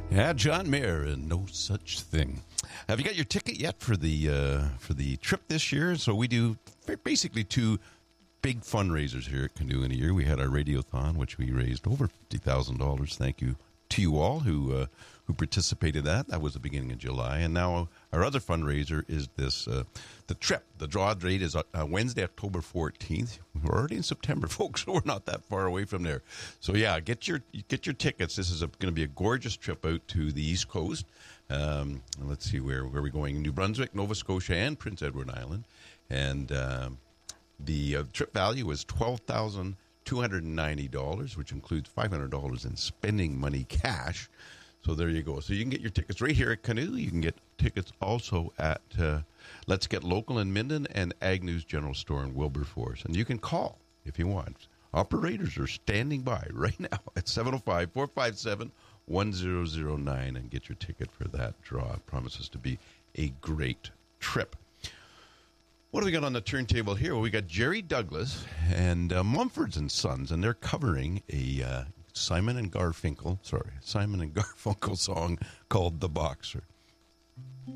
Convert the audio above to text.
Yeah, John Mayer and No Such Thing. Have you got your ticket yet for the trip this year? So we do basically two big fundraisers here at Canoe in a year. We had our Radiothon, which we raised over $50,000. Thank you to you all who participated in that. That was the beginning of July. And now our other fundraiser is this the trip. The draw date is Wednesday, October 14th. We're already in September, folks, so we're not that far away from there. So, yeah, get your tickets. This is going to be a gorgeous trip out to the East Coast. Let's see, where are we going? New Brunswick, Nova Scotia, and Prince Edward Island. And the trip value is $12,290, which includes $500 in spending money cash. So there you go. So you can get your tickets right here at Canoe. You can get tickets also at Let's Get Local in Minden and Agnew's General Store in Wilberforce. And you can call if you want. Operators are standing by right now at 705-457-1009 and get your ticket for that draw. It promises to be a great trip. What do we got on the turntable here? Well, we got Jerry Douglas and Mumford & Sons, and they're covering a Simon and Garfunkel song called The Boxer.